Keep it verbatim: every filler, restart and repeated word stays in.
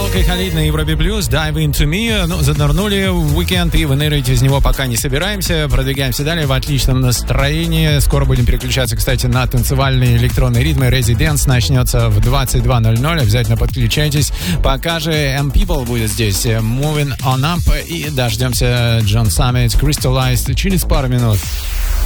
Глубокий халид на Европе Плюс, Dive Into Me. Ну, занырнули в уикенд и выныривать из него пока не собираемся. Продвигаемся далее в отличном настроении. Скоро будем переключаться, кстати, на танцевальные электронные ритмы. Residence начнется в двадцать два ноль ноль. Обязательно подключайтесь. Пока же M-People будет здесь. Moving On Up. И дождемся John Summit, Crystallized через пару минут.